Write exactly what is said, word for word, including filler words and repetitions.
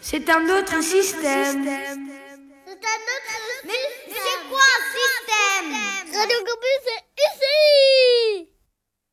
C'est un autre système. C'est un autre système. Mais c'est quoi un système? Radio Campus